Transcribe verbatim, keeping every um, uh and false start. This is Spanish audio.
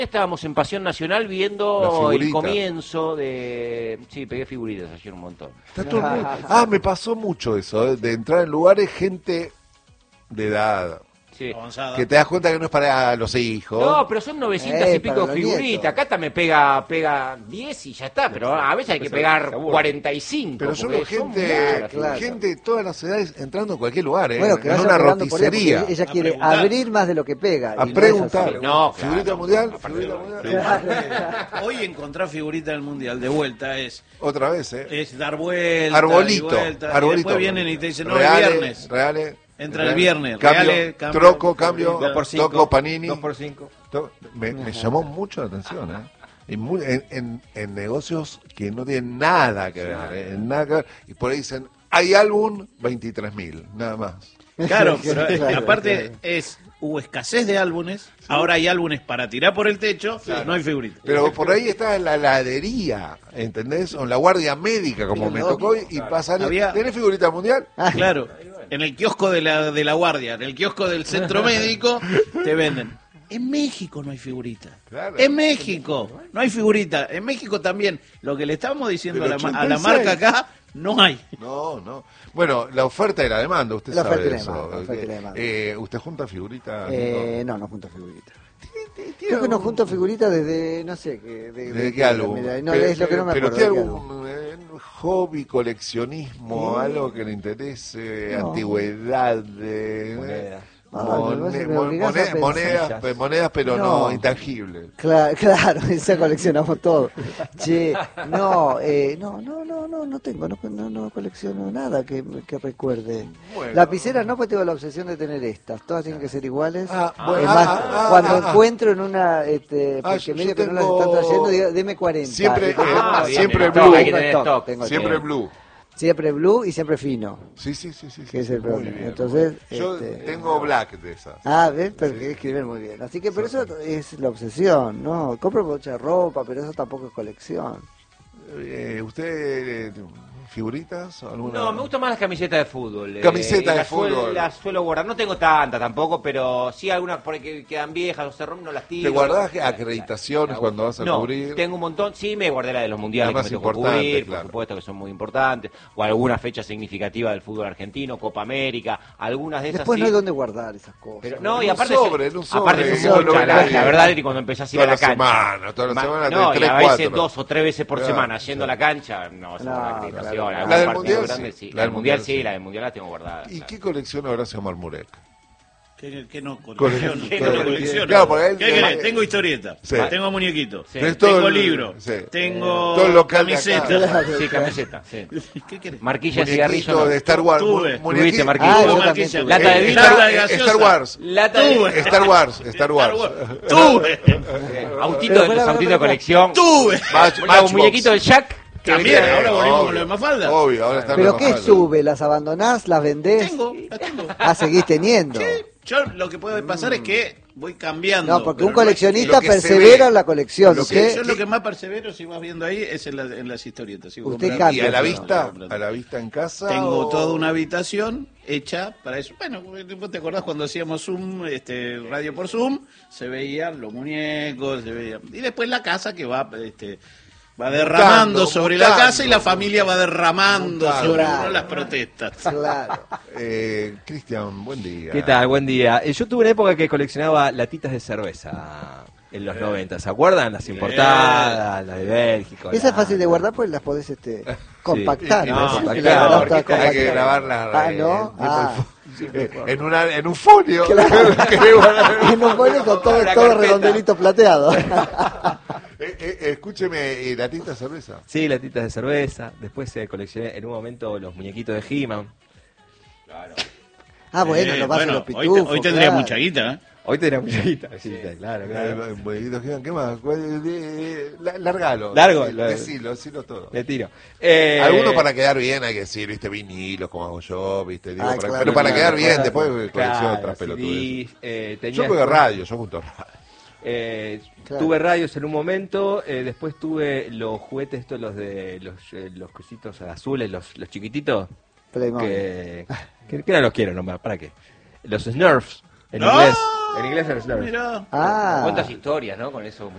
Estábamos en Pasión Nacional viendo el comienzo de... Sí, pegué figuritas ayer un montón. Está todo el mundo... Ah, me pasó mucho eso, ¿eh? De entrar en lugares, gente de edad... Sí. Que te das cuenta que no es para los hijos. No, pero son novecientas eh, y pico figuritas. Cata me pega pega diez y ya está, pero a veces hay que pegar cuarenta y cinco. Pero yo veo gente, claro. gente de todas las edades entrando en cualquier lugar, ¿eh? Bueno, que en una roticería. Ella quiere abrir más de lo que pega. A preguntar. No, figurita claro, mundial. Figurita mundial. Claro. Hoy encontrar figurita del mundial de vuelta es. Otra vez, ¿eh? Es dar vuelta. Arbolito. Y vuelta, arbolito. Y después vienen y te dicen, no, reales, el viernes. Reales. Entra el viernes, cambio, reales, cambio, troco, cambio, dos por cinco, toco, panini. dos por cinco. To, me, me llamó mucho la atención, ¿eh? Y muy, en, en, en negocios que no tienen nada que ver, ¿eh? nada que ver. Y por ahí dicen, hay álbum, veintitrés mil, nada más. Claro, pero claro, aparte claro. es hubo escasez de álbumes, sí. Ahora hay álbumes para tirar por el techo, claro. No hay figuritas. Pero por ahí está en la heladería, ¿entendés? O en la guardia médica, como pero me no, tocó, y claro. Pasa, Había... ¿tenés figurita mundial? Claro, en el kiosco de la, de la guardia, en el kiosco del centro médico, te venden. En México no hay figurita. Claro. En México no hay figurita. En México también. Lo que le estamos diciendo a la, a la marca acá, no hay. No, no. Bueno, la oferta y la demanda, usted la sabe oferta eso. Demanda, la oferta y la demanda. Eh, ¿Usted junta figuritas? Eh, no, no junta figuritas. Creo que no junto figuritas desde, no sé, que, de, ¿de qué álbum? No, pero, es lo que no me pero acuerdo. ¿Pero tiene algún eh, hobby, coleccionismo, ¿Eh? algo que le interese, no. antigüedad? De, Moneda. Ah, Mone, mon, moneda, monedas, monedas, pero no, no intangibles. Claro, claro, esa coleccionamos todo. Che, no, eh, no, no, no, no, no tengo, no, no, no colecciono nada que, que recuerde. Bueno. Lapiceras no, pues tengo la obsesión de tener estas, todas tienen que ser iguales. Ah, bueno, es más, ah, ah, cuando ah, encuentro en una, este, porque ah, yo, medio yo que tengo... no las están trayendo, digo, deme cuarenta. Siempre, ah, eh, siempre blue, blue, stock, tengo siempre blue. Siempre blue y siempre fino. Sí, sí, sí, sí. Que es el problema. Bien, entonces, yo este... tengo black de esas. Ah, ves, pero que escriben muy bien. Así que por eso es la obsesión, ¿no? Compro mucha ropa, pero eso tampoco es colección. Eh, ¿Usted eh, figuritas? ¿Alguna? No, me gustan más las camisetas de fútbol. Camisetas eh, de fútbol. Suelo, las suelo guardar, no tengo tantas tampoco, pero sí algunas porque quedan viejas o se rompen, no las tiro. ¿Te guardás acreditaciones la, la, cuando vas a no, cubrir? Tengo un montón, sí me guardé la de los mundiales que me tocó cubrir, claro. Por supuesto que son muy importantes, o alguna fecha significativa del fútbol argentino, Copa América, algunas de esas. Después sí. no hay dónde guardar esas cosas. Pero, no, y un aparte, sobre, un sobre, aparte se mucha, la, la verdad es que cuando empezás a ir a la cancha. Semana, toda la semana, no, tres, y a veces cuatro. dos o tres veces por claro, semana yendo claro. a la cancha, no, es una acreditación. La del mundial. Grande, sí. La del mundial, mundial sí, la del mundial la tengo guardada. ¿Y claro. qué colecciona Horacio Marmurek? ¿Qué, qué no colecciono? ¿Qué no colecciono? Claro, él, ¿Qué querés? Eh, tengo historieta, sí. Tengo muñequitos, sí. tengo libros, sí. tengo todo camiseta. Sí, camiseta, sí. ¿Qué querés? Marquilla de cigarrillo. No. de Star Wars. Tuve. Tuviste marquilla. Ah, marquilla. Lata de vino. Star Wars. Lata de Star Wars. Star Wars. Tuve. Autito de autito de colección. Tuve. Un muñequito de Jack. También, ahora volvimos obvio, con lo de Mafalda. Obvio, ahora está. ¿Pero qué sube? ¿Las abandonás? ¿Las vendés? Tengo, las tengo. Ah, seguís teniendo. Sí, yo lo que puede pasar mm. es que voy cambiando. No, porque un coleccionista no persevera en la colección. Lo ¿Usted? que, yo lo que más persevero, si vas viendo ahí, es en, la, en las historietas. ¿Usted cambia? ¿Y a la vista? ¿A la vista en casa? Tengo o... toda una habitación hecha para eso. Bueno, ¿vos te acordás cuando hacíamos Zoom, este, radio por Zoom? Se veían los muñecos, se veían... Y después la casa que va... Este, va derramando mutando, sobre mutando, la casa y la familia va derramando mutando, sobre claro, uno las protestas. Claro. Eh, Cristian, buen día. ¿Qué tal? Buen día. Yo tuve una época que coleccionaba latitas de cerveza en los noventa, ¿se acuerdan? Las importadas, las de Bélgica. Esa es fácil de guardar, pues las podés este, compactar. Sí, ¿no? no, Sí, claro, hay que, hay que grabarlas. Ah, ¿no? Ah. En, una, en un folio. Claro. En un folio con todo, todo redondelito plateado. Eh, eh, escúcheme, ¿y latitas de cerveza? Sí, latitas de cerveza. Después eh, coleccioné en un momento los muñequitos de He-Man. Claro. Ah, bueno, eh, lo pasan bueno, los pitufos. Hoy, te, hoy tendría claro. mucha guita, ¿eh? Hoy tendría mucha guita, sí, claro, claro. Muñequitos, ¿qué más? Largalo. Largo. Decilo, decilo todo. Le tiro. Eh... Algunos para quedar bien hay que decir, viste, vinilos como hago yo, viste, digo, ah, para, claro, pero para claro, quedar bien, claro, después claro, colecciono claro, otras pelotudes. Eh, yo juego radio, yo junto radio. Eh, claro. Tuve radios en un momento, eh, después tuve los juguetes estos, los de los, eh, los cositos azules, los, los chiquititos, que, que, que no los quiero nomás, ¿para qué? Los Smurfs, en ¡No! inglés. En inglés es Slurs. Mirá. Ah. ¿Cuántas historias, no? Con esos